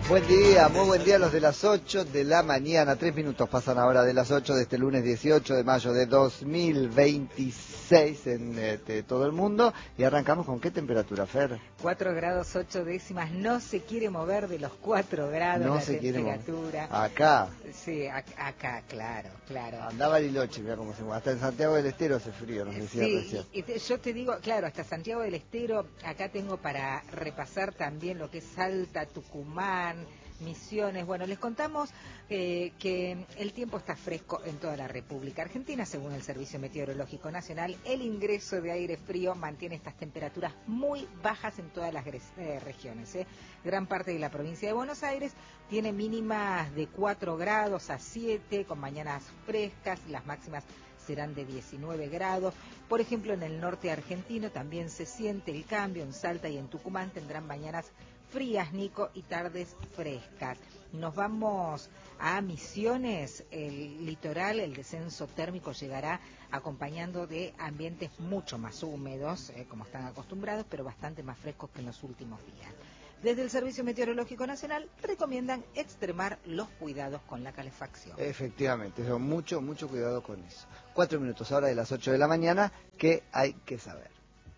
Buen día, muy buen día los de las 8 de la mañana. 3 minutos pasan ahora de las 8 de este lunes 18 de mayo de 2026 en todo el mundo. Y arrancamos con ¿qué temperatura, Fer? 4 grados 8 décimas, no se quiere mover de los 4 grados no la se temperatura. Quiere mover. Acá. Sí, acá, claro. Anda Bariloche, mira cómo se mueve. Hasta en Santiago del Estero hace frío, nos decía recién. Yo te digo, claro, hasta Santiago del Estero, acá tengo para repasar también lo que es Salta, Tucumán, Misiones. Bueno, les contamos que el tiempo está fresco en toda la República Argentina. Según el Servicio Meteorológico Nacional, el ingreso de aire frío mantiene estas temperaturas muy bajas en todas las regiones. Gran parte de la provincia de Buenos Aires tiene mínimas de 4 grados a 7, con mañanas frescas, las máximas serán de 19 grados. Por ejemplo, en el norte argentino también se siente el cambio. En Salta y en Tucumán tendrán mañanas frías, Nico, y tardes frescas. Nos vamos a Misiones, el litoral, el descenso térmico llegará acompañando de ambientes mucho más húmedos, como están acostumbrados, pero bastante más frescos que en los últimos días. Desde el Servicio Meteorológico Nacional recomiendan extremar los cuidados con la calefacción. Efectivamente, mucho cuidado con eso. 4 minutos ahora de las 8 de la mañana, ¿qué hay que saber?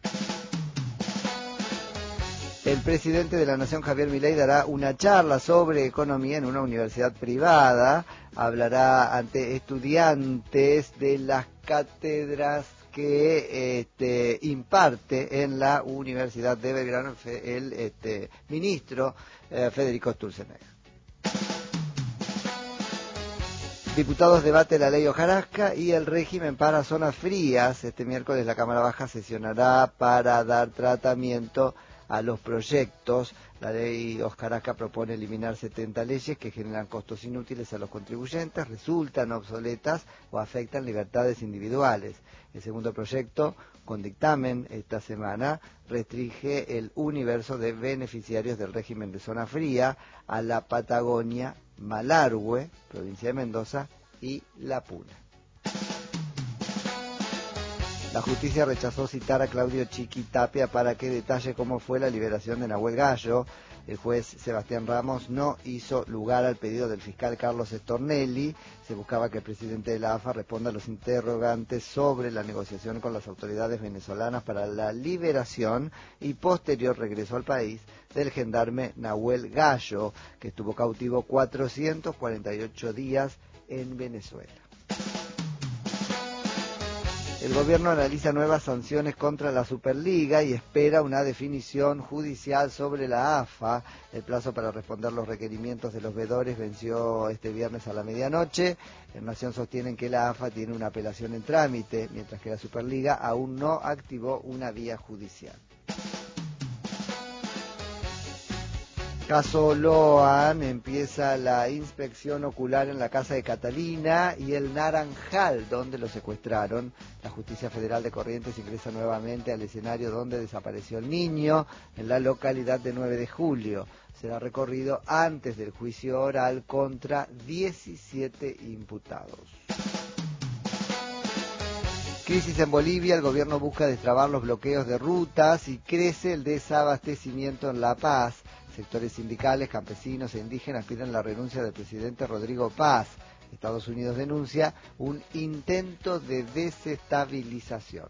El presidente de la Nación, Javier Milei, dará una charla sobre economía en una universidad privada. Hablará ante estudiantes de las cátedras que imparte en la Universidad de Belgrano el ministro Federico Sturzenegger. Diputados debate la ley hojarasca y el régimen para zonas frías. Este miércoles la Cámara Baja sesionará para dar tratamiento a los proyectos. La ley hojarasca propone eliminar 70 leyes que generan costos inútiles a los contribuyentes, resultan obsoletas o afectan libertades individuales. El segundo proyecto, con dictamen esta semana, restringe el universo de beneficiarios del régimen de zona fría a la Patagonia, Malargüe, provincia de Mendoza, y La Puna. La justicia rechazó citar a Claudio Chiquitapia para que detalle cómo fue la liberación de Nahuel Gallo. El juez Sebastián Ramos no hizo lugar al pedido del fiscal Carlos Stornelli. Se buscaba que el presidente de la AFA responda a los interrogantes sobre la negociación con las autoridades venezolanas para la liberación y posterior regreso al país del gendarme Nahuel Gallo, que estuvo cautivo 448 días en Venezuela. El gobierno analiza nuevas sanciones contra la Superliga y espera una definición judicial sobre la AFA. El plazo para responder los requerimientos de los veedores venció este viernes a la medianoche. En Nación sostienen que la AFA tiene una apelación en trámite, mientras que la Superliga aún no activó una vía judicial. Caso Loan, empieza la inspección ocular en la casa de Catalina y el Naranjal, donde lo secuestraron. La Justicia Federal de Corrientes ingresa nuevamente al escenario donde desapareció el niño, en la localidad de 9 de julio. Será recorrido antes del juicio oral contra 17 imputados. Crisis en Bolivia, el gobierno busca destrabar los bloqueos de rutas y crece el desabastecimiento en La Paz. Sectores sindicales, campesinos e indígenas piden la renuncia del presidente Rodrigo Paz. Estados Unidos denuncia un intento de desestabilización.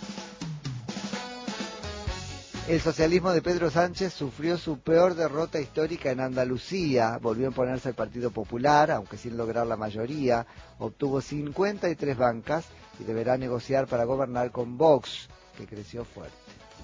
El socialismo de Pedro Sánchez sufrió su peor derrota histórica en Andalucía. Volvió a imponerse el Partido Popular, aunque sin lograr la mayoría. Obtuvo 53 bancas y deberá negociar para gobernar con Vox, que creció fuerte.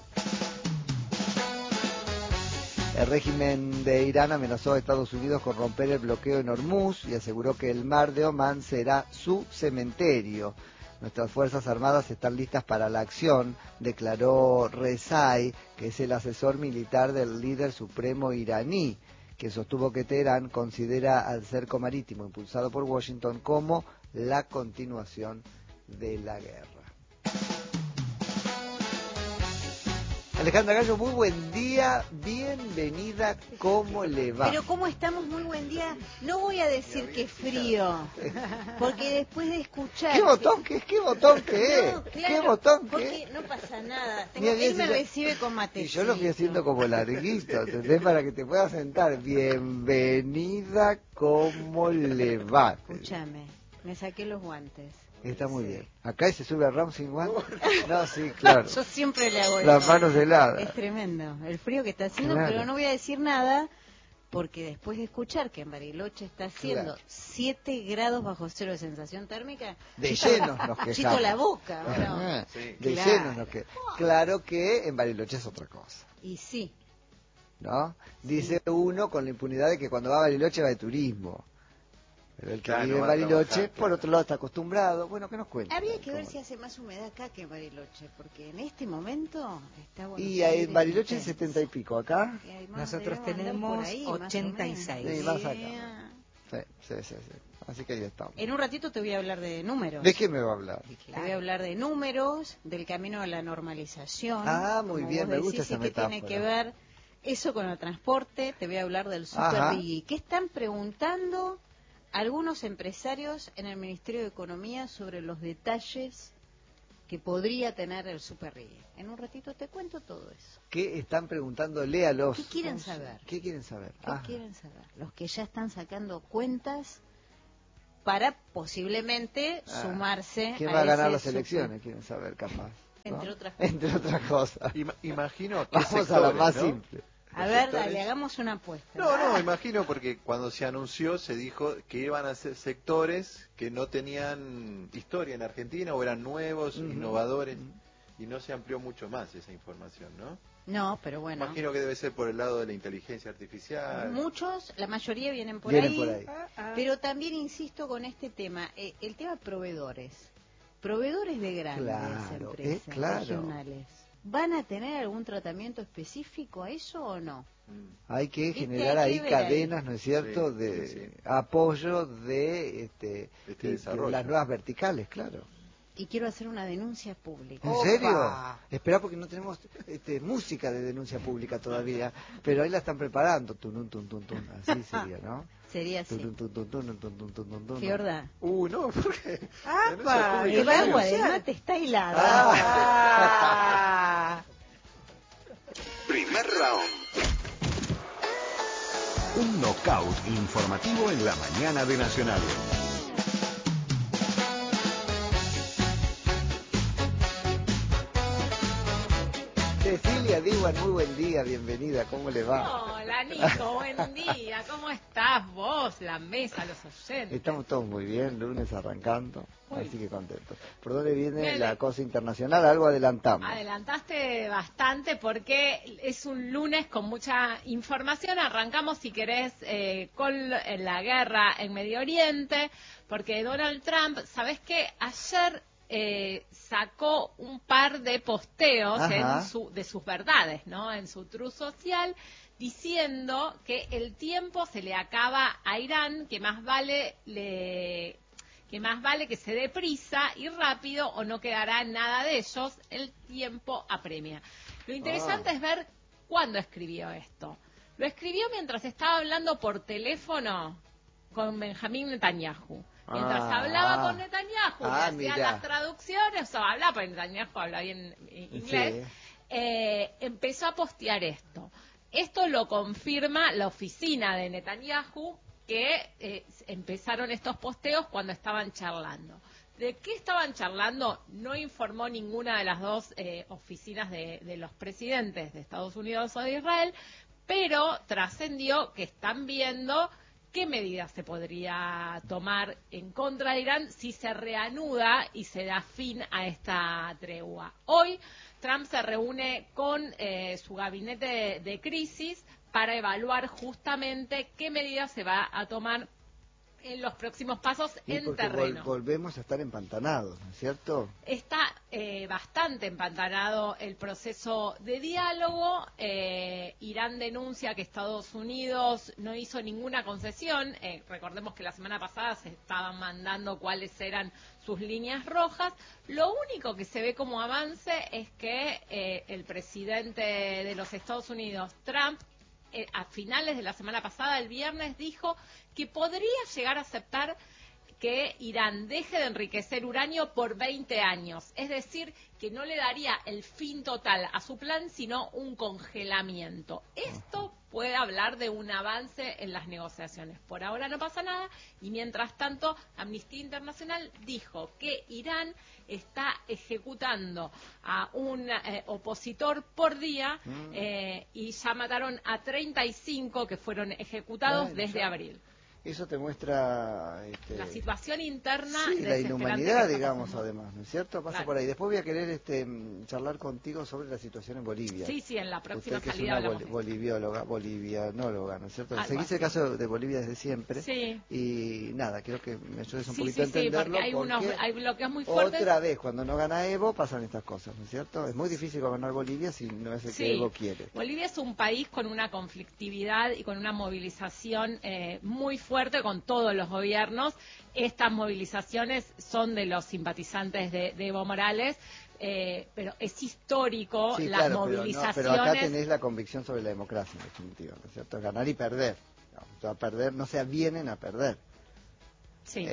El régimen de Irán amenazó a Estados Unidos con romper el bloqueo en Hormuz y aseguró que el mar de Omán será su cementerio. Nuestras Fuerzas Armadas están listas para la acción, declaró Rezai, que es el asesor militar del líder supremo iraní, que sostuvo que Teherán considera al cerco marítimo impulsado por Washington como la continuación de la guerra. Alejandra Gallo, muy buen día, bienvenida, ¿cómo le va? Pero ¿cómo estamos? Muy buen día. No voy a decir que frío, porque después de escuchar... ¿Qué botón que es? ¿Qué botón que es? No, claro, ¿Qué botón que porque es? no pasa nada. Mira, Él me yo- recibe con Y matecito. yo lo fui haciendo como larguito, ¿entendés? Para que te puedas sentar. Bienvenida, ¿cómo le va? Escúchame, me saqué los guantes. Está muy bien. ¿Acá se sube a Ram sin guantes? No, sí, claro. Yo siempre le hago Las eso. manos heladas. Es tremendo el frío que está haciendo, Claro. pero no voy a decir nada, porque después de escuchar que en Bariloche está haciendo Claro. 7 grados bajo cero de sensación térmica, De llenos nos chito quejamos. la boca, ¿o no? Ajá, Sí. de Claro. llenos nos quejamos. Claro que en Bariloche es otra cosa, Y sí, ¿no? Dice uno con la impunidad de que cuando va a Bariloche va de turismo. Pero el que Claro, vive en va a Bariloche, trabajar, por claro. otro lado, está acostumbrado. Bueno, ¿qué nos cuenta? habría que ver ¿Cómo? si hace más humedad acá que en Bariloche, porque en este momento está Buenos Y Aires en Bariloche intenso. 70 y pico, acá. Y además Nosotros debemos andar por tenemos ahí, más o 86. menos. Sí, más acá. Yeah. Sí. Así que ahí estamos. En un ratito te voy a hablar de números. ¿De qué me va a hablar? Te voy a hablar de números, del camino a la normalización. Ah, muy como bien, vos me gusta decís, esa y qué tiene metáfora. que ver eso con el transporte. Te voy a hablar del Ajá. Super Biggie. ¿Qué están preguntando algunos empresarios en el Ministerio de Economía sobre los detalles que podría tener el Super Biggie? En un ratito te cuento todo eso. ¿Qué están preguntándole a los... ¿Qué quieren saber? ¿Qué quieren saber? ¿Qué Ajá. quieren saber? Los que ya están sacando cuentas para posiblemente Ah, sumarse ¿Quién a va a ganar ese las super- elecciones? Quieren saber, capaz. ¿no? Entre otras cosas. Entre otras cosas. Imagino que Vamos a la más ¿no? simple. A Los ver, sectores- dale, hagamos una apuesta. No, imagino porque cuando se anunció se dijo que iban a ser sectores que no tenían historia en Argentina o eran nuevos, Ujú. innovadores, y no se amplió mucho más esa información, ¿no? No, pero bueno. Imagino que debe ser por el lado de la inteligencia artificial. Muchos, la mayoría vienen por Vienen ahí. por ahí. Pero también insisto con este tema, el tema proveedores. Proveedores de grandes Claro, empresas claro. regionales. ¿Van a tener algún tratamiento específico a eso o no? Mm. Hay que Viste, generar hay ahí que ver ahí. cadenas, ¿no es cierto?, Sí, de sí. apoyo de, de desarrollo. las nuevas verticales, claro. Y quiero hacer una denuncia pública. ¿En Opa. serio? Espera porque no tenemos música de denuncia pública todavía, pero ahí la están preparando. Tunun, tun, tun, tun. Así sería, ¿no? Sería así. Tunun, tun, tun, tun, tun, tun, tun, tun, tun. Fiorda, No, porque... ¡Apa! el agua del mate está helada. Ah. Primer round. Un knockout informativo en la mañana de Nacional. Cecilia Diwan, muy buen día, bienvenida, ¿cómo le va? Hola Nico, buen día, ¿cómo estás vos, la mesa, los oyentes? Estamos todos muy bien, lunes arrancando, Muy así que contentos. ¿Por dónde viene Bien, la cosa internacional? Algo adelantamos. Adelantaste bastante porque es un lunes con mucha información. Arrancamos, si querés, con la guerra en Medio Oriente, porque Donald Trump, ¿sabés qué? Ayer sacó un par de posteos Ajá. de sus verdades, ¿no? En su Truth Social, diciendo que el tiempo se le acaba a Irán, que más vale que se dé prisa y rápido o no quedará nada de ellos, el tiempo apremia. Lo interesante es ver cuándo escribió esto. Lo escribió mientras estaba hablando por teléfono con Benjamín Netanyahu. Mientras hablaba con Netanyahu, le hacía mirá. las traducciones, o hablaba, porque Netanyahu habla bien inglés, empezó a postear esto. Esto lo confirma la oficina de Netanyahu, que empezaron estos posteos cuando estaban charlando. ¿De qué estaban charlando? No informó ninguna de las dos oficinas de los presidentes de Estados Unidos o de Israel, pero trascendió que están viendo qué medidas se podría tomar en contra de Irán si se reanuda y se da fin a esta tregua. Hoy Trump se reúne con su gabinete de crisis para evaluar justamente qué medidas se va a tomar en los próximos pasos Y en porque terreno. volvemos a estar empantanados, ¿no es cierto? Está bastante empantanado el proceso de diálogo. Irán denuncia que Estados Unidos no hizo ninguna concesión. Recordemos que la semana pasada se estaban mandando cuáles eran sus líneas rojas. Lo único que se ve como avance es que el presidente de los Estados Unidos, Trump, a finales de la semana pasada, el viernes, dijo que podría llegar a aceptar que Irán deje de enriquecer uranio por 20 años. Es decir, que no le daría el fin total a su plan, sino un congelamiento. Esto puede hablar de un avance en las negociaciones. Por ahora no pasa nada, y mientras tanto, Amnistía Internacional dijo que Irán está ejecutando a un opositor por día, y ya mataron a 35 que fueron ejecutados desde abril. Eso te muestra la situación interna, sí, la inhumanidad, digamos, además, ¿no es cierto? Pasa claro. por ahí. Después voy a querer charlar contigo sobre la situación en Bolivia. Sí, en la próxima Usted que salida es una hablamos. bolivianóloga, ¿no es cierto? Algo Seguís el así. caso de Bolivia desde siempre. Sí. Y nada, quiero que me ayudes un Sí, poquito a entenderlo. porque hay bloqueos muy fuertes. Otra vez, cuando no gana Evo, pasan estas cosas, ¿no es cierto? Es muy difícil gobernar Bolivia si no es el que Evo quiere. Bolivia es un país con una conflictividad y con una movilización muy fuerte con todos los gobiernos. Estas movilizaciones son de los simpatizantes de Evo Morales, pero es histórico Sí, las claro, movilizaciones. pero acá tenés la convicción sobre la democracia, en definitiva, ¿no es cierto? Ganar y perder. O sea, perder, no se vienen a perder. Sí.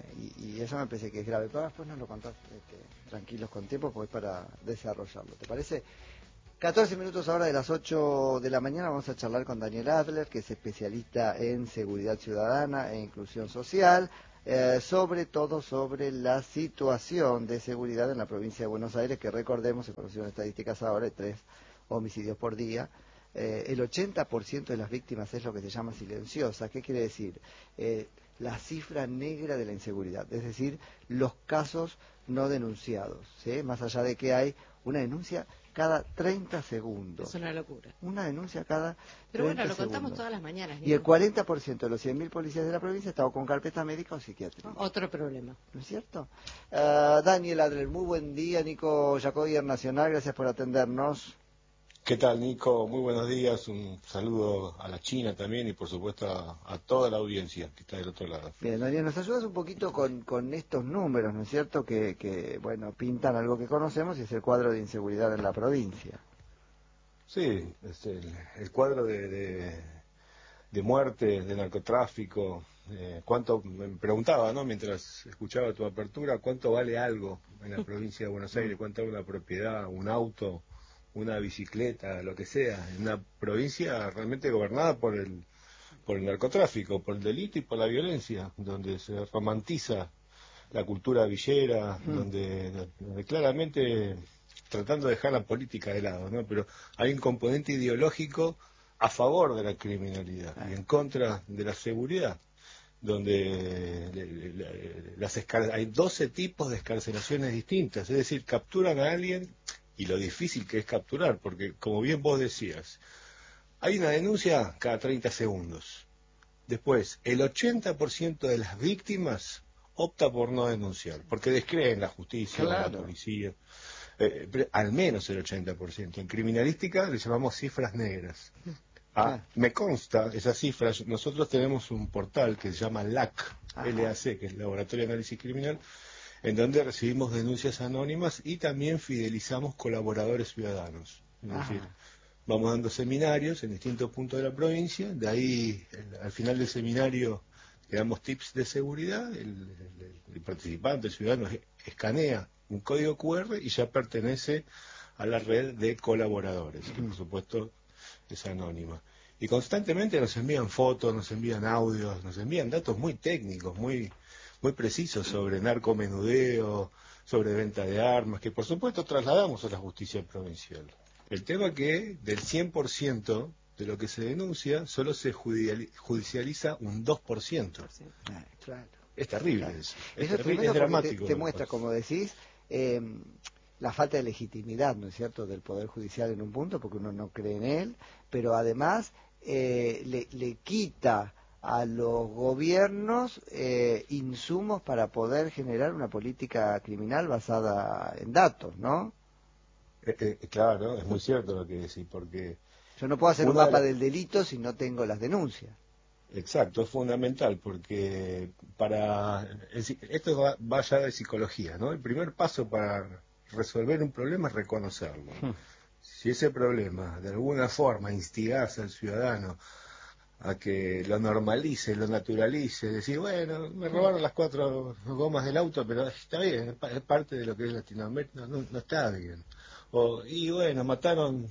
Y eso me parece que es grave. Pero después nos lo contás tranquilos con tiempo, porque es para desarrollarlo. ¿Te parece? 14 minutos ahora de las 8 de la mañana vamos a charlar con Daniel Adler, que es especialista en seguridad ciudadana e inclusión social, sobre todo sobre la situación de seguridad en la provincia de Buenos Aires, que recordemos, se conocieron estadísticas ahora, 3 homicidios por día. El 80% de las víctimas es lo que se llama silenciosa. ¿Qué quiere decir? La cifra negra de la inseguridad, es decir, los casos no denunciados, ¿sí? Más allá de que hay una denuncia cada 30 segundos. Es una locura. Una denuncia cada 30 Pero bueno, lo segundos. contamos todas las mañanas. Y el 40% de los 100.000 policías de la provincia estaban con carpeta médica o psiquiátrica. Otro problema. ¿No es cierto? Daniel Adler, muy buen día. Nico Jacobier Nacional, gracias por atendernos. ¿Qué tal, Nico? Muy buenos días. Un saludo a la China también y, por supuesto, a toda la audiencia que está del otro lado. Bien, Daniel, nos ayudas un poquito con estos números, ¿no es cierto? Que, bueno, pintan algo que conocemos y es el cuadro de inseguridad en la provincia. Sí, es el cuadro de muerte, de narcotráfico. ¿Cuánto? Me preguntaba, ¿no? Mientras escuchaba tu apertura, ¿cuánto vale algo en la provincia de Buenos Aires? ¿Cuánto vale una propiedad, un auto, una bicicleta, lo que sea? En una provincia realmente gobernada por el narcotráfico, por el delito y por la violencia, donde se romantiza la cultura villera, donde claramente tratando de dejar la política de lado, ¿no? Pero hay un componente ideológico a favor de la criminalidad y en contra de la seguridad, donde hay 12 tipos de excarcelaciones distintas, es decir, capturan a alguien y lo difícil que es capturar, porque como bien vos decías, hay una denuncia cada 30 segundos. Después, el 80% de las víctimas opta por no denunciar, porque descreen la justicia, la policía. Al menos el 80%. En criminalística le llamamos cifras negras. Me consta esas cifras. Nosotros tenemos un portal que se llama LAC, LAC, que es Laboratorio de Análisis Criminal, en donde recibimos denuncias anónimas y también fidelizamos colaboradores ciudadanos. Es decir, vamos dando seminarios en distintos puntos de la provincia, de ahí al final del seminario le damos tips de seguridad, el participante, el ciudadano, escanea un código QR y ya pertenece a la red de colaboradores, que por supuesto es anónima. Y constantemente nos envían fotos, nos envían audios, nos envían datos muy técnicos, muy precisos sobre narcomenudeo, sobre venta de armas, que por supuesto trasladamos a la justicia provincial. El tema que del 100% de lo que se denuncia, solo se judicializa un 2%. Claro. Es terrible eso. Eso es tremendo, dramático. Te muestra, como decís, la falta de legitimidad, ¿no es cierto?, del Poder Judicial en un punto, porque uno no cree en él, pero además le quita a los gobiernos insumos para poder generar una política criminal basada en datos, ¿no? Claro, es muy cierto lo que decís, porque... Yo no puedo hacer un mapa del delito si no tengo las denuncias. Exacto, es fundamental, porque esto va ya de psicología, ¿no? El primer paso para resolver un problema es reconocerlo. Si ese problema de alguna forma instigás al ciudadano a que lo normalice, lo naturalice, decir, bueno, me robaron las 4 gomas del auto, pero está bien, es parte de lo que es Latinoamérica, no está bien. Y bueno, mataron...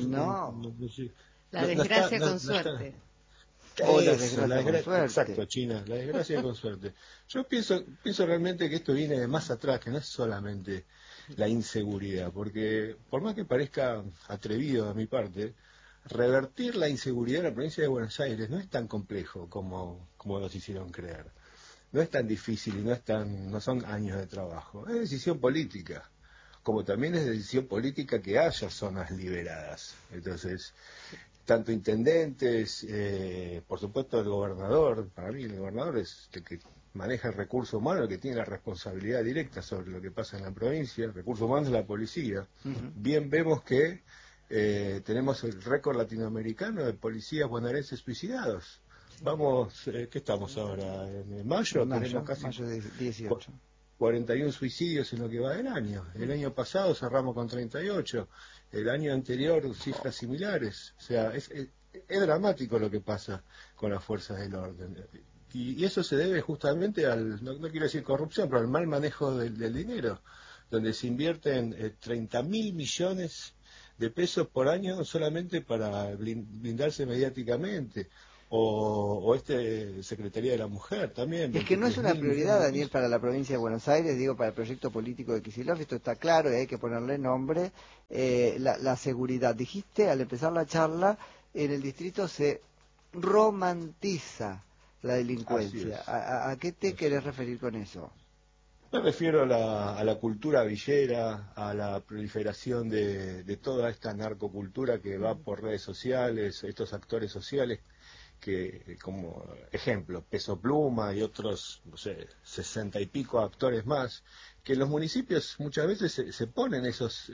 La desgracia con suerte. O la desgracia con suerte. Exacto, China, la desgracia con suerte. Yo pienso realmente que esto viene de más atrás, que no es solamente la inseguridad, porque por más que parezca atrevido a mi parte, revertir la inseguridad en la provincia de Buenos Aires no es tan complejo como nos hicieron creer. No es tan difícil y no son años de trabajo. Es decisión política, como también es decisión política que haya zonas liberadas. Entonces, tanto intendentes, por supuesto el gobernador, para mí el gobernador es el que maneja el recurso humano, el que tiene la responsabilidad directa sobre lo que pasa en la provincia. El recurso humano es la policía. Bien vemos que tenemos el récord latinoamericano de policías bonaerenses suicidados. Vamos, ¿qué estamos ahora? ¿En mayo? Tenemos casi mayo 18. 41 suicidios en lo que va del año. El año pasado cerramos con 38. El año anterior cifras similares. O sea, es dramático lo que pasa con las fuerzas del orden. Y eso se debe justamente no quiero decir corrupción, pero al mal manejo del dinero, donde se invierten 30.000 millones de pesos por año solamente para blindarse mediáticamente. O Secretaría de la Mujer también. Es que no es una prioridad, Daniel, para la provincia de Buenos Aires, digo, para el proyecto político de Kicillof, esto está claro y hay que ponerle nombre. La seguridad, dijiste al empezar la charla, en el distrito se romantiza la delincuencia. ¿A qué te querés referir con eso? Me refiero a la cultura villera, a la proliferación de toda esta narcocultura que va por redes sociales, estos actores sociales que, como ejemplo, Peso Pluma y otros, no sé, 60 y pico actores más, que en los municipios muchas veces se ponen esos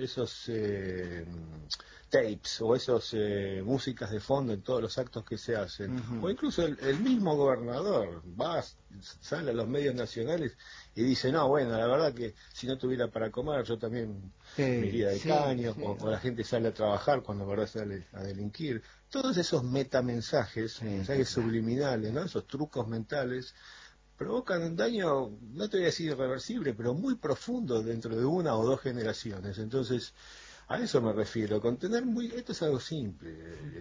tapes o esos músicas de fondo en todos los actos que se hacen. O incluso el mismo gobernador sale a los medios nacionales y dice, no, bueno, la verdad que si no tuviera para comer yo también me iría de caño, o la gente sale a trabajar cuando la verdad sale a delinquir. Todos esos metamensajes, mensajes subliminales, ¿no? Esos trucos mentales, provocan un daño, no te voy a decir irreversible, pero muy profundo dentro de 1 o 2 generaciones. Entonces, a eso me refiero, esto es algo simple,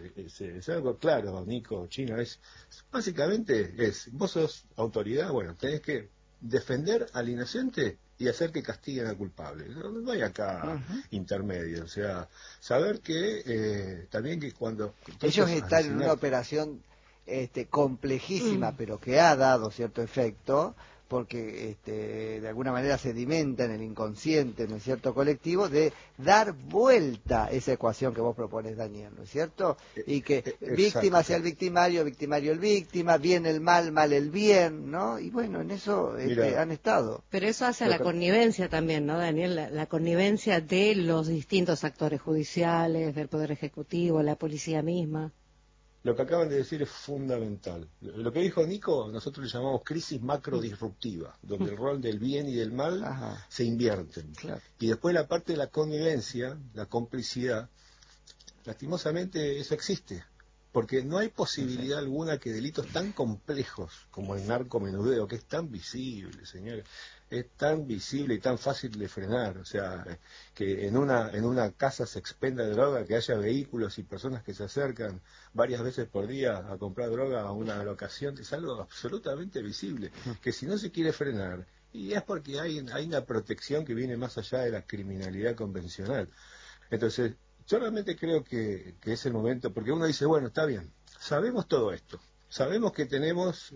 es algo claro, Nico, Chino, básicamente vos sos autoridad, bueno, tenés que defender al inocente y hacer que castiguen al culpable. No hay acá intermedio, o sea, saber que también que cuando... Ellos están en una operación complejísima, pero que ha dado cierto efecto, porque de alguna manera sedimenta en el inconsciente, ¿no es cierto?, colectivo, de dar vuelta esa ecuación que vos propones, Daniel, ¿no es cierto? Y que víctima sea el victimario, victimario el víctima, bien el mal, mal el bien, ¿no? Y bueno, en eso han estado. Pero eso hace a la connivencia también, ¿no, Daniel? La connivencia de los distintos actores judiciales, del Poder Ejecutivo, la policía misma. Lo que acaban de decir es fundamental. Lo que dijo Nico, nosotros le llamamos crisis macrodisruptiva, donde el rol del bien y del mal se invierten. Claro. Y después la parte de la connivencia, la complicidad, lastimosamente eso existe. Porque no hay posibilidad alguna que delitos tan complejos como el narcomenudeo, que es tan visible, señores, es tan visible y tan fácil de frenar, o sea, que en una casa se expenda droga, que haya vehículos y personas que se acercan varias veces por día a comprar droga a una locación, es algo absolutamente visible, que si no se quiere frenar, y es porque hay una protección que viene más allá de la criminalidad convencional. Entonces, yo realmente creo que es el momento, porque uno dice, bueno, está bien, sabemos todo esto, sabemos que tenemos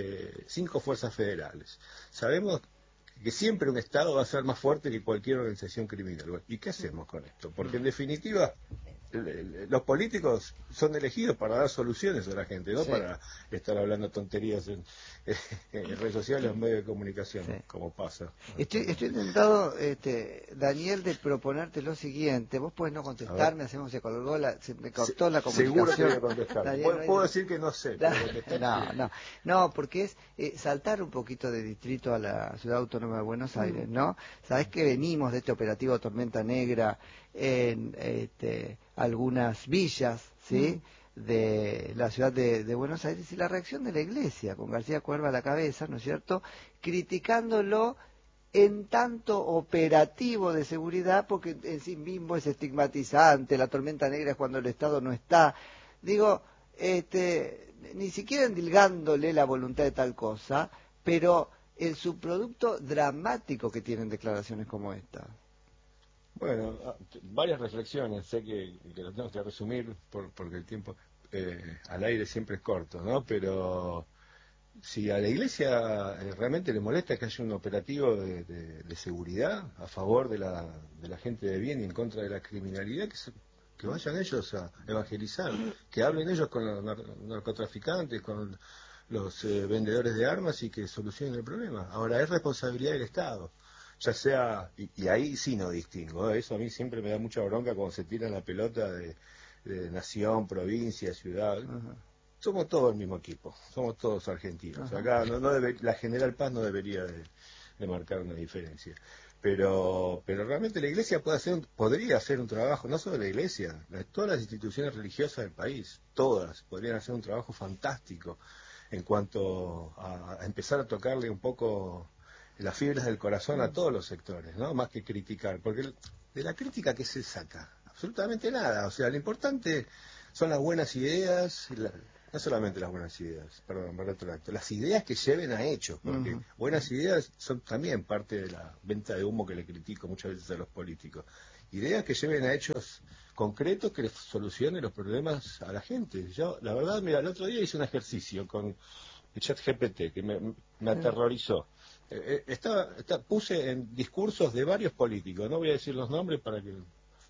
5 fuerzas federales, sabemos que siempre un Estado va a ser más fuerte que cualquier organización criminal. ¿Y qué hacemos con esto? Porque en definitiva, los políticos son elegidos para dar soluciones a la gente, no Sí. para estar hablando tonterías en redes sociales o en medios de comunicación, Sí. como pasa. Estoy tentado, Daniel, de proponerte lo siguiente. Vos podés no contestarme, hacemos, se me cortó la Seguro que voy a comunicación. contestar. Daniel, no hay- Puedo decir que no sé, pero contestar sí. No, porque es saltar un poquito de distrito a la Ciudad Autónoma de Buenos Aires, ¿no? Sabés que venimos de este operativo Tormenta Negra en algunas villas, ¿sí? De la ciudad de Buenos Aires, y la reacción de la Iglesia, con García Cuerva a la cabeza, ¿no es cierto?, criticándolo en tanto operativo de seguridad, porque en sí mismo es estigmatizante. La tormenta negra es cuando el Estado no está. Digo, ni siquiera endilgándole la voluntad de tal cosa, pero el subproducto dramático que tienen declaraciones como esta. Bueno, varias reflexiones, sé que lo tengo que resumir porque el tiempo al aire siempre es corto, ¿no? Pero si a la Iglesia realmente le molesta que haya un operativo de seguridad a favor de la gente de bien y en contra de la criminalidad, que vayan ellos a evangelizar, que hablen ellos con los narcotraficantes, con los vendedores de armas, y que solucionen el problema. Ahora, es responsabilidad del Estado. Ya sea, y ahí sí no distingo, eso a mí siempre me da mucha bronca cuando se tiran la pelota de nación, provincia, ciudad. Ajá. Somos todos el mismo equipo, somos todos argentinos. Ajá. Acá la General Paz no debería de marcar una diferencia. Pero realmente la Iglesia podría hacer un trabajo, no solo la Iglesia, todas las instituciones religiosas del país, todas, podrían hacer un trabajo fantástico en cuanto a empezar a tocarle un poco las fibras del corazón a todos los sectores, ¿no? Más que criticar, porque de la crítica, ¿qué se saca? Absolutamente nada. O sea, lo importante son las buenas ideas, no solamente las buenas ideas, perdón, me retracto, las ideas que lleven a hechos, porque buenas ideas son también parte de la venta de humo que le critico muchas veces a los políticos. Ideas que lleven a hechos concretos que les solucionen los problemas a la gente. Yo, la verdad, mira, el otro día hice un ejercicio con el ChatGPT que me aterrorizó. Puse en discursos de varios políticos, no voy a decir los nombres para que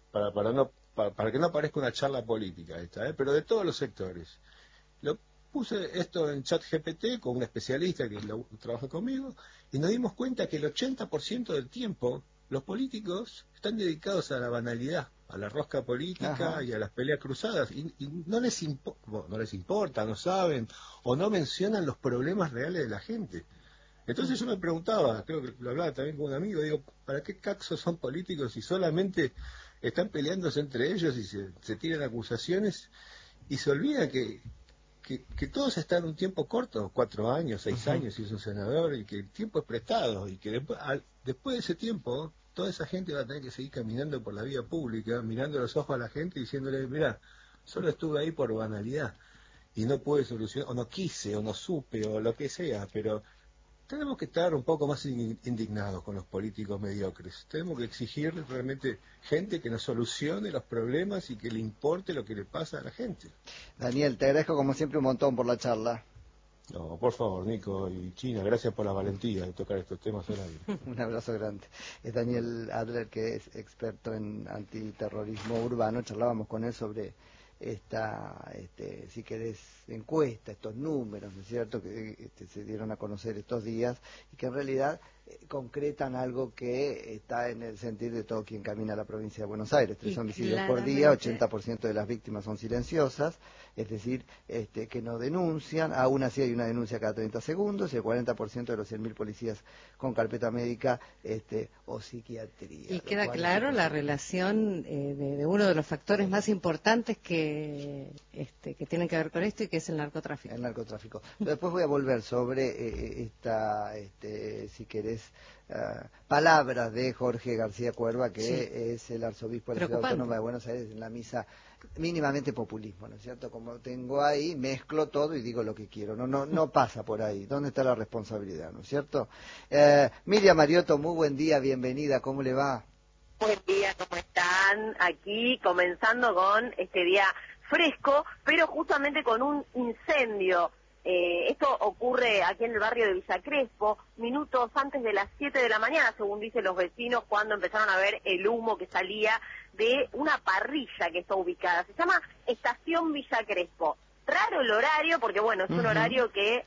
no parezca una charla política esta, pero de todos los sectores. Puse esto en ChatGPT con un especialista que trabaja conmigo, y nos dimos cuenta que el 80% del tiempo los políticos están dedicados a la banalidad, a la rosca política. Ajá. Y a las peleas cruzadas, y no les importa, no saben o no mencionan los problemas reales de la gente. Entonces yo me preguntaba, creo que lo hablaba también con un amigo, digo, ¿para qué caxos son políticos si solamente están peleándose entre ellos y se tiran acusaciones y se olvida que todos están un tiempo corto, 4 años, 6 años si es un senador, y que el tiempo es prestado, y que después de ese tiempo toda esa gente va a tener que seguir caminando por la vía pública, mirando a los ojos a la gente y diciéndole, mira, solo estuve ahí por banalidad y no pude solucionar, o no quise, o no supe, o lo que sea, pero tenemos que estar un poco más indignados con los políticos mediocres. Tenemos que exigir realmente gente que nos solucione los problemas y que le importe lo que le pasa a la gente. Daniel, te agradezco como siempre un montón por la charla. No, por favor, Nico y China, gracias por la valentía de tocar estos temas al aire. Un abrazo grande. Es Daniel Adler, que es experto en antiterrorismo urbano. Charlábamos con él sobre esta, si querés, encuesta, estos números, ¿no es cierto?, que se dieron a conocer estos días y que en realidad concretan algo que está en el sentir de todo quien camina a la provincia de Buenos Aires. 3 homicidios por día, 80% de las víctimas son silenciosas, es decir, que no denuncian. Aún así hay una denuncia cada 30 segundos, y el 40% de los 100.000 policías con carpeta médica o psiquiatría. Y queda claro la relación de uno de los factores más importantes que tienen que ver con esto, y que es el narcotráfico. El narcotráfico. Después voy a volver sobre si querés, palabras de Jorge García Cuerva, que es el arzobispo de la Ciudad Autónoma de Buenos Aires, en la misa mínimamente populismo, ¿no es cierto? Como tengo ahí, mezclo todo y digo lo que quiero. No pasa por ahí. ¿Dónde está la responsabilidad, no es cierto? Miriam Mariotto, muy buen día, bienvenida, ¿cómo le va? Buen día, ¿cómo están? Aquí comenzando con este día fresco, pero justamente con un incendio Esto ocurre aquí en el barrio de Villa Crespo, minutos antes de las 7 de la mañana, según dicen los vecinos, cuando empezaron a ver el humo que salía de una parrilla que está ubicada. Se llama Estación Villa Crespo. Raro el horario, porque bueno, es un horario que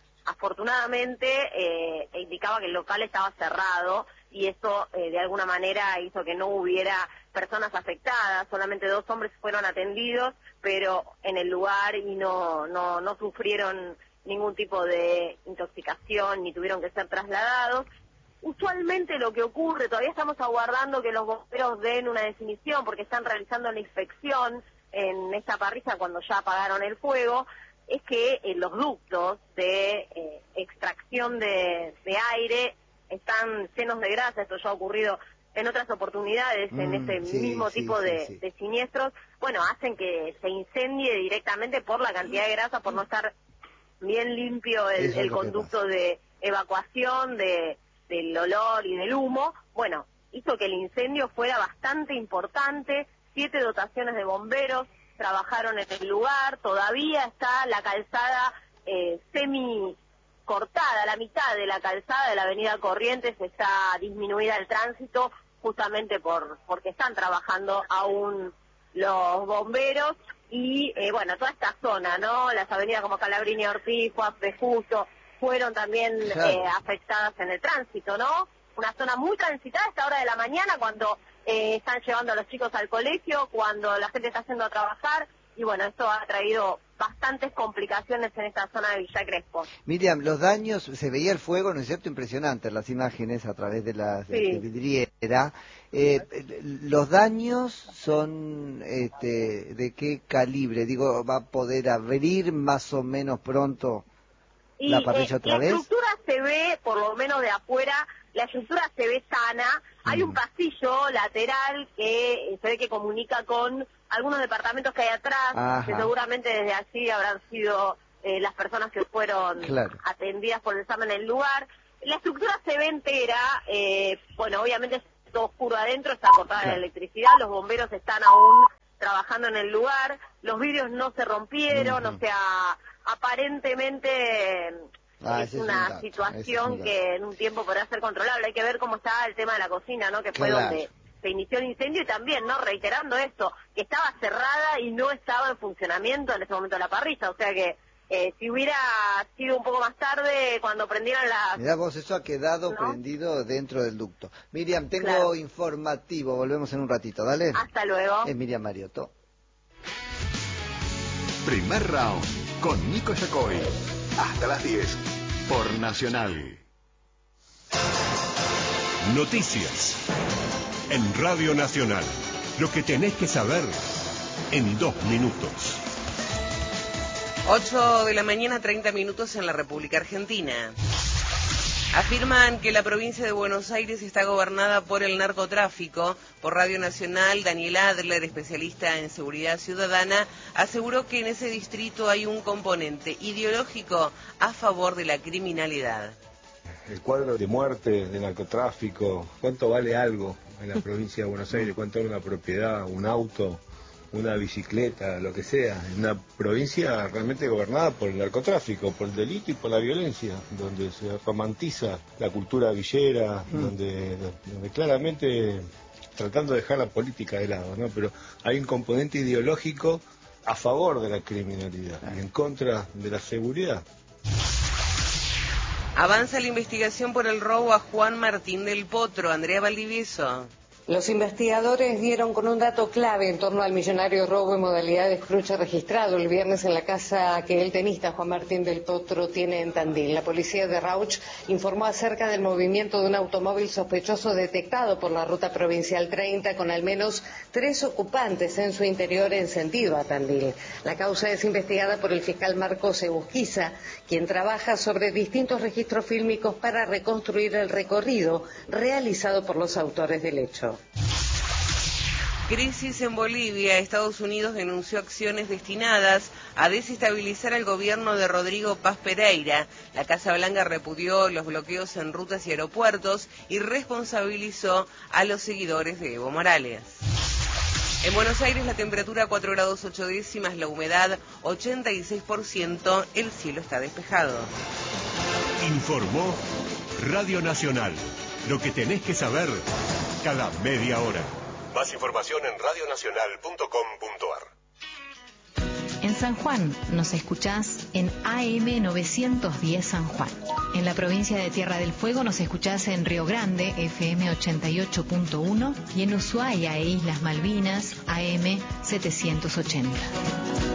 afortunadamente indicaba que el local estaba cerrado, y eso de alguna manera hizo que no hubiera personas afectadas. Solamente 2 hombres fueron atendidos, pero en el lugar, y no sufrieron ningún tipo de intoxicación ni tuvieron que ser trasladados. Usualmente lo que ocurre, todavía estamos aguardando que los bomberos den una definición, porque están realizando la inspección en esta parrilla cuando ya apagaron el fuego, es que los ductos de extracción de aire están llenos de grasa. Esto ya ha ocurrido en otras oportunidades, en este mismo tipo de siniestros. Bueno, hacen que se incendie directamente por la cantidad de grasa, por no estar bien limpio el conducto de evacuación del olor y del humo. Bueno, hizo que el incendio fuera bastante importante. 7 dotaciones de bomberos trabajaron en el lugar. Todavía está la calzada semi cortada, la mitad de la calzada de la avenida Corrientes está disminuida el tránsito, justamente porque están trabajando aún los bomberos. Y bueno, toda esta zona, ¿no? Las avenidas como Calabrini, Ortiz, Juan P. Justo, fueron también afectadas en el tránsito, ¿no? Una zona muy transitada a esta hora de la mañana, cuando están llevando a los chicos al colegio, cuando la gente está yendo a trabajar, y bueno, esto ha traído bastantes complicaciones en esta zona de Villa Crespo. Miriam, los daños, se veía el fuego, ¿no es cierto? Impresionante las imágenes a través de la vidriera. ¿Los daños son de qué calibre? Digo, ¿va a poder abrir más o menos pronto la parrilla otra vez? La estructura se ve, por lo menos de afuera, la estructura se ve sana. Hay un pasillo lateral que se ve que comunica con algunos departamentos que hay atrás, que seguramente desde allí habrán sido las personas que fueron atendidas por el examen en el lugar. La estructura se ve entera, bueno, obviamente es todo oscuro adentro, está cortada la electricidad, los bomberos están aún trabajando en el lugar, los vidrios no se rompieron, o sea, aparentemente es una situación que en un tiempo podrá ser controlable. Hay que ver cómo está el tema de la cocina, ¿no? Que fue donde se inició el incendio, y también, ¿no? Reiterando esto, que estaba cerrada y no estaba en funcionamiento en ese momento la parrilla, o sea que si hubiera sido un poco más tarde, cuando prendieran las... Mirá vos, eso ha quedado prendido dentro del ducto. Miriam, tengo informativo, volvemos en un ratito, dale. Hasta luego. Es Miriam Mariotto. Primer round con Nico Yacoy. Hasta las 10 por Nacional. Noticias en Radio Nacional. Lo que tenés que saber en 2 minutos. 8 de la mañana, 30 minutos en la República Argentina. Afirman que la provincia de Buenos Aires está gobernada por el narcotráfico. Por Radio Nacional, Daniel Adler, especialista en seguridad ciudadana, aseguró que en ese distrito hay un componente ideológico a favor de la criminalidad. El cuadro de muerte, de narcotráfico, ¿cuánto vale algo en la provincia de Buenos Aires? ¿Cuánto vale una propiedad, un auto, una bicicleta, lo que sea? En una provincia realmente gobernada por el narcotráfico, por el delito y por la violencia, donde se romantiza la cultura villera, donde claramente tratando de dejar la política de lado, ¿no? Pero hay un componente ideológico a favor de la criminalidad y en contra de la seguridad. Avanza la investigación por el robo a Juan Martín del Potro. Andrea Valdivieso. Los investigadores dieron con un dato clave en torno al millonario robo en modalidad de escrucha registrado el viernes en la casa que el tenista Juan Martín del Potro tiene en Tandil. La policía de Rauch informó acerca del movimiento de un automóvil sospechoso detectado por la ruta provincial 30 con al menos 3 ocupantes en su interior en sentido a Tandil. La causa es investigada por el fiscal Marcos Egusquiza, quien trabaja sobre distintos registros fílmicos para reconstruir el recorrido realizado por los autores del hecho. Crisis en Bolivia. Estados Unidos denunció acciones destinadas a desestabilizar al gobierno de Rodrigo Paz Pereira. La Casa Blanca repudió los bloqueos en rutas y aeropuertos y responsabilizó a los seguidores de Evo Morales. En Buenos Aires la temperatura 4 grados 8 décimas, la humedad 86%, el cielo está despejado. Informó Radio Nacional. Lo que tenés que saber cada media hora. Más información en radionacional.com.ar. En San Juan nos escuchás en AM 910 San Juan. En la provincia de Tierra del Fuego nos escuchás en Río Grande, FM 88.1, y en Ushuaia e Islas Malvinas, AM 780.